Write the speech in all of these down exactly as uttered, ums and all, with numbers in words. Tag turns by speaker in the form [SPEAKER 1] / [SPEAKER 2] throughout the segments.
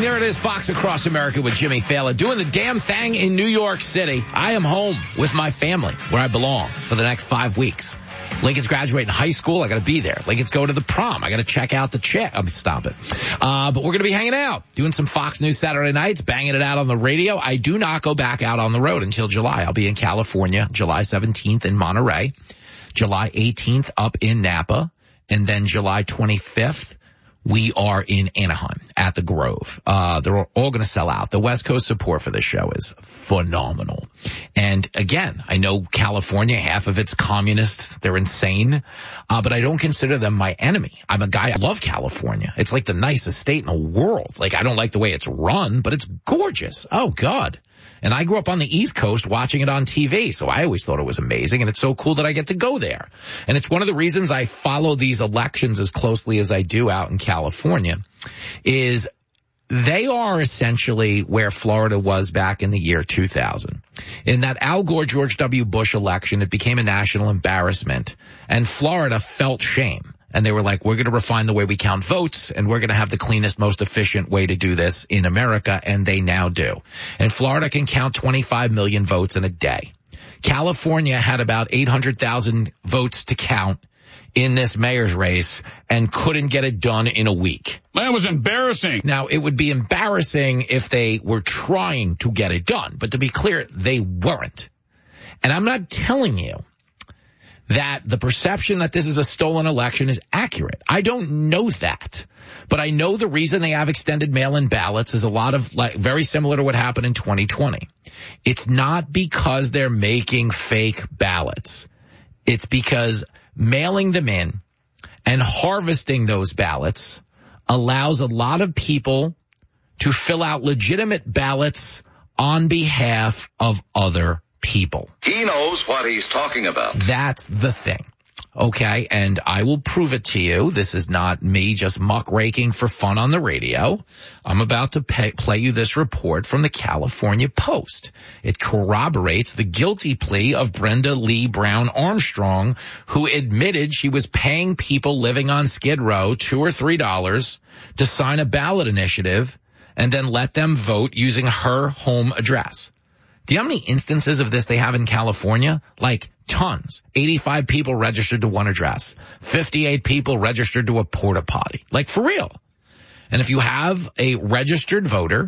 [SPEAKER 1] There it is, Fox Across America with Jimmy Fallon, doing the damn thing in New York City. I am home with my family, where I belong, for the next five weeks. Lincoln's graduating high school. I got to be there. Lincoln's going to the prom. I got to check out the chick. I mean, stop it. Uh, but we're going to be hanging out, doing some Fox News Saturday nights, banging it out on the radio. I do not go back out on the road until July. I'll be in California, July seventeenth in Monterey, July eighteenth up in Napa, and then July twenty-fifth. We are in Anaheim at the Grove. Uh, they're all going to sell out. The West Coast support for this show is phenomenal. And again, I know California, half of it's communist. They're insane. Uh, but I don't consider them my enemy. I'm a guy, I love California. It's like the nicest state in the world. Like, I don't like the way it's run, but it's gorgeous. Oh, God. And I grew up on the East Coast watching it on T V, so I always thought it was amazing, and it's so cool that I get to go there. And it's one of the reasons I follow these elections as closely as I do out in California, is they are essentially where Florida was back in the year two thousand. In that Al Gore, George W. Bush election, it became a national embarrassment, and Florida felt shame. And they were like, we're going to refine the way we count votes, and we're going to have the cleanest, most efficient way to do this in America, and they now do. And Florida can count twenty-five million votes in a day. California had about eight hundred thousand votes to count in this mayor's race and couldn't get it done in a week.
[SPEAKER 2] That was embarrassing.
[SPEAKER 1] Now, it would be embarrassing if they were trying to get it done, but to be clear, they weren't. And I'm not telling you that the perception that this is a stolen election is accurate. I don't know that. But I know the reason they have extended mail-in ballots is a lot of, like, very similar to what happened in twenty twenty. It's not because they're making fake ballots. It's because mailing them in and harvesting those ballots allows a lot of people to fill out legitimate ballots on behalf of other people.
[SPEAKER 3] He knows what he's talking about.
[SPEAKER 1] That's the thing. Okay, and I will prove it to you. This is not me just muckraking for fun on the radio. I'm about to pay, play you this report from the California Post. It corroborates the guilty plea of Brenda Lee Brown Armstrong, who admitted she was paying people living on Skid Row two or three dollars to sign a ballot initiative and then let them vote using her home address. Do you know how many instances of this they have in California? Like tons. eighty-five people registered to one address. fifty-eight people registered to a porta potty. Like, for real. And if you have a registered voter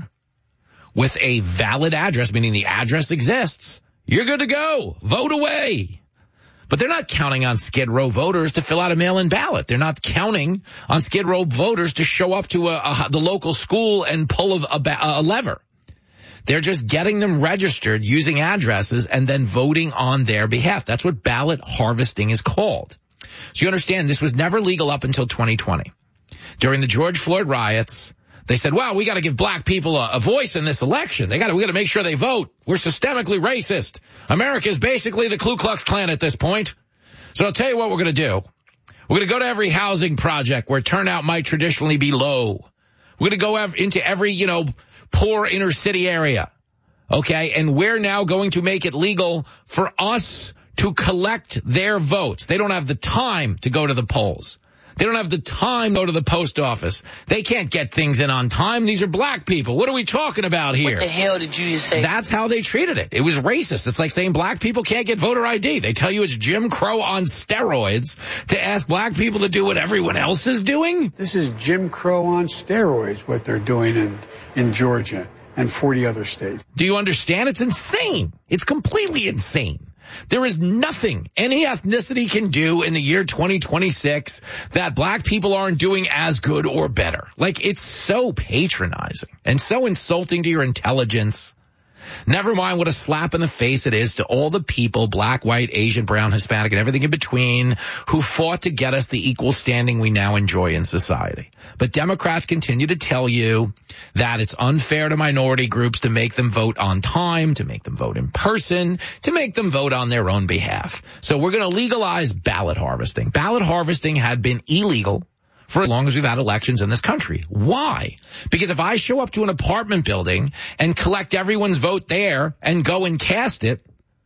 [SPEAKER 1] with a valid address, meaning the address exists, you're good to go. Vote away. But they're not counting on Skid Row voters to fill out a mail-in ballot. They're not counting on Skid Row voters to show up to a, a, the local school and pull a, a, a lever. They're just getting them registered using addresses and then voting on their behalf. That's what ballot harvesting is called. So you understand, this was never legal up until twenty twenty. During the George Floyd riots, they said, well, we got to give black people a, a voice in this election. They got to, we got to make sure they vote. We're systemically racist. America is basically the Ku Klux Klan at this point. So I'll tell you what we're going to do. We're going to go to every housing project where turnout might traditionally be low. We're going to go ev- into every, you know, poor inner city area, okay? And we're now going to make it legal for us to collect their votes. They don't have the time to go to the polls. They don't have the time to go to the post office. They can't get things in on time. These are black people. What are we talking about here?
[SPEAKER 4] What the hell did you just say?
[SPEAKER 1] That's how they treated it. It was racist. It's like saying black people can't get voter I D. They tell you it's Jim Crow on steroids to ask black people to do what everyone else is doing.
[SPEAKER 5] This is Jim Crow on steroids, what they're doing in, in Georgia and forty other states.
[SPEAKER 1] Do you understand? It's insane. It's completely insane. There is nothing any ethnicity can do in the year twenty twenty-six that black people aren't doing as good or better. Like, it's so patronizing and so insulting to your intelligence. Never mind what a slap in the face it is to all the people, black, white, Asian, brown, Hispanic, and everything in between, who fought to get us the equal standing we now enjoy in society. But Democrats continue to tell you that it's unfair to minority groups to make them vote on time, to make them vote in person, to make them vote on their own behalf. So we're going to legalize ballot harvesting. Ballot harvesting had been illegal for as long as we've had elections in this country. Why? Because if I show up to an apartment building and collect everyone's vote there and go and cast it,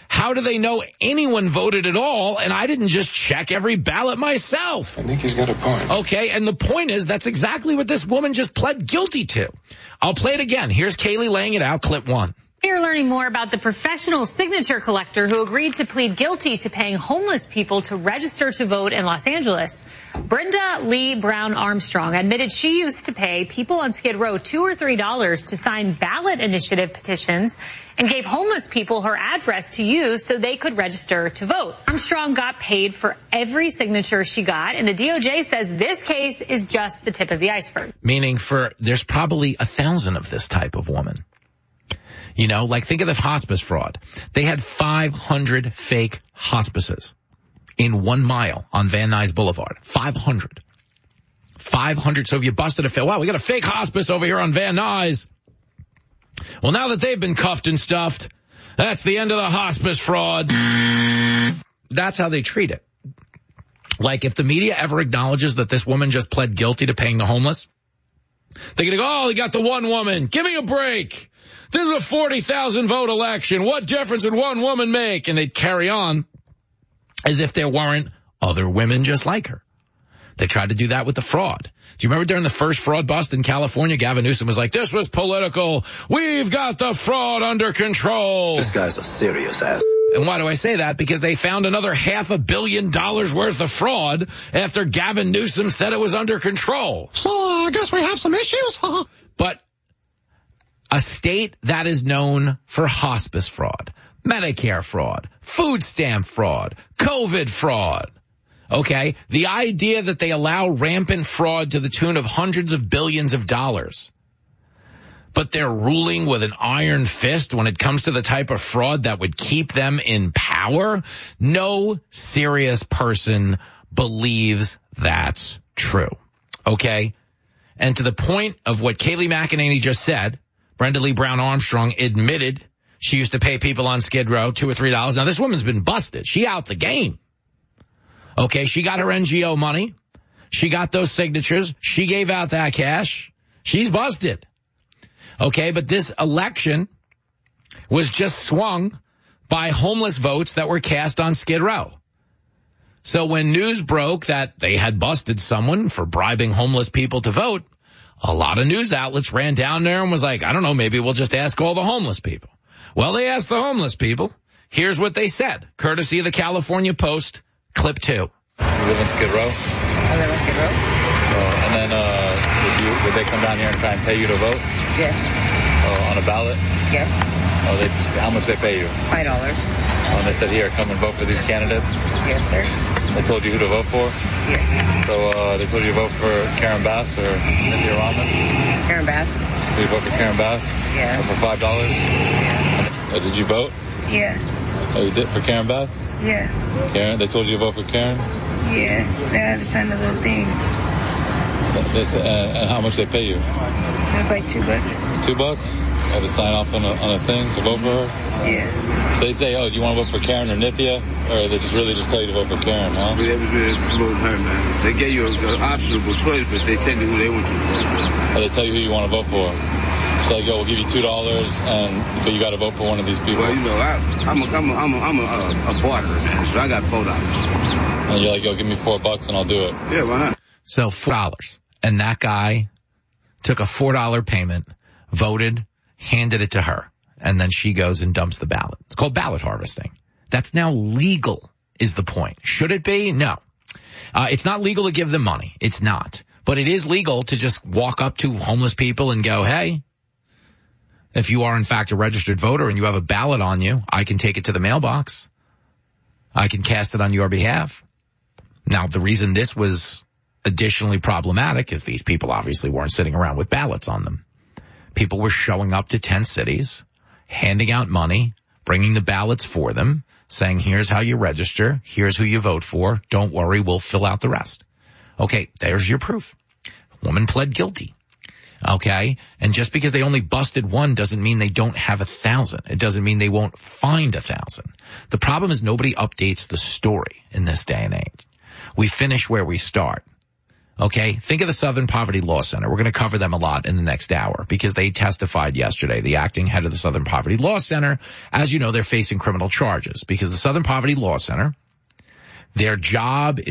[SPEAKER 1] How do they know anyone voted at all? And I didn't just check every ballot myself.
[SPEAKER 2] I think he's got a point.
[SPEAKER 1] Okay, and the point is that's exactly what this woman just pled guilty to. I'll play it again. Here's Kaylee laying it out, clip one.
[SPEAKER 4] You're learning more about the professional signature collector who agreed to plead guilty to paying homeless people to register to vote in Los Angeles. Brenda Lee Brown Armstrong admitted she used to pay people on Skid Row two or three dollars to sign ballot initiative petitions and gave homeless people her address to use so they could register to vote. Armstrong got paid for every signature she got, and the D O J says this case is just the tip of the iceberg.
[SPEAKER 1] Meaning for there's probably a thousand of this type of woman. You know, like think of the hospice fraud. They had five hundred fake hospices in one mile on Van Nuys Boulevard. five hundred. five hundred. So if you busted a, wow, we got a fake hospice over here on Van Nuys. Well, now that they've been cuffed and stuffed, that's the end of the hospice fraud. That's how they treat it. Like if the media ever acknowledges that this woman just pled guilty to paying the homeless, they're going to go, oh, they got the one woman. Give me a break. This is a forty thousand vote election. What difference would one woman make? And they'd carry on as if there weren't other women just like her. They tried to do that with the fraud. Do you remember during the first fraud bust in California, Gavin Newsom was like, this was political. We've got the fraud under control.
[SPEAKER 6] This guy's a serious ass.
[SPEAKER 1] And why do I say that? Because they found another half a billion dollars worth of fraud after Gavin Newsom said it was under control.
[SPEAKER 7] So I guess we have some issues.
[SPEAKER 1] But a state that is known for hospice fraud, Medicare fraud, food stamp fraud, COVID fraud. Okay, the idea that they allow rampant fraud to the tune of hundreds of billions of dollars, but they're ruling with an iron fist when it comes to the type of fraud that would keep them in power, no serious person believes that's true. Okay, and to the point of what Kaylee McEnany just said, Brenda Lee Brown Armstrong admitted she used to pay people on Skid Row two or three dollars. Now, this woman's been busted. She out the game. Okay, she got her N G O money. She got those signatures. She gave out that cash. She's busted. Okay, but this election was just swung by homeless votes that were cast on Skid Row. So when news broke that they had busted someone for bribing homeless people to vote, a lot of news outlets ran down there and was like, I don't know, maybe we'll just ask all the homeless people. Well, they asked the homeless people. Here's what they said, courtesy of the California Post, clip two.
[SPEAKER 8] You live in Skid Row?
[SPEAKER 9] I live in Skid Row.
[SPEAKER 8] Uh, and then uh, did, you, did they come down here and try and pay you to vote?
[SPEAKER 9] Yes.
[SPEAKER 8] Uh, on a ballot?
[SPEAKER 9] Yes.
[SPEAKER 8] Oh, they just, how much they pay you?
[SPEAKER 9] Five dollars.
[SPEAKER 8] Oh, and they said, here, come and vote for these candidates?
[SPEAKER 9] Yes, sir.
[SPEAKER 8] They told you who to vote for?
[SPEAKER 9] Yes.
[SPEAKER 8] So uh, they told you to vote for Karen Bass or Cynthia Rahman?
[SPEAKER 9] Karen Bass.
[SPEAKER 8] Did you vote for Karen Bass?
[SPEAKER 9] Yeah.
[SPEAKER 8] For five dollars?
[SPEAKER 9] Yeah.
[SPEAKER 8] Uh, did you vote?
[SPEAKER 9] Yeah.
[SPEAKER 8] Oh, you did for Karen Bass?
[SPEAKER 9] Yeah.
[SPEAKER 8] Karen, they told you to vote for Karen?
[SPEAKER 9] Yeah. They had to send a little thing.
[SPEAKER 8] That's, uh, and how much they pay you?
[SPEAKER 9] It was like two bucks.
[SPEAKER 8] Two bucks? You had to sign off on a, on a thing to vote for her?
[SPEAKER 9] Yeah.
[SPEAKER 8] So they'd say, oh, do you want to vote for Karen or Nithya? Or they just really just tell you to vote for Karen, huh?
[SPEAKER 10] Yeah, it was really voting her, man. They gave you an optional choice, but they tell you who they want you to vote for.
[SPEAKER 8] Or they tell you who you want to vote for. So they go, we'll give you two dollars, and but you got to vote for one of these people.
[SPEAKER 10] Well, you know, I, I'm a, I'm a, I'm a, I'm a, a, a barterer, man, so I got four dollars.
[SPEAKER 8] And you're like, yo, give me four bucks and I'll do it.
[SPEAKER 10] Yeah, why not?
[SPEAKER 1] So four dollars. And that guy took a four dollar payment, voted, handed it to her, and then she goes and dumps the ballot. It's called ballot harvesting. That's now legal, is the point. Should it be? No. Uh, it's not legal to give them money. It's not. But it is legal to just walk up to homeless people and go, hey, if you are in fact a registered voter and you have a ballot on you, I can take it to the mailbox. I can cast it on your behalf. Now, the reason this was additionally problematic is these people obviously weren't sitting around with ballots on them. People were showing up to ten cities, handing out money, bringing the ballots for them, saying, here's how you register, here's who you vote for, don't worry, we'll fill out the rest. Okay, there's your proof. Woman pled guilty. Okay, and just because they only busted one doesn't mean they don't have a thousand. It doesn't mean they won't find a thousand. The problem is nobody updates the story in this day and age. We finish where we start. Okay, think of the Southern Poverty Law Center. We're going to cover them a lot in the next hour because they testified yesterday. The acting head of the Southern Poverty Law Center, as you know, they're facing criminal charges because the Southern Poverty Law Center, their job